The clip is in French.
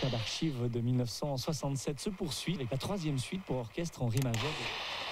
concert d'archives de 1967 se poursuit avec la 3e suite pour orchestre en ré majeur.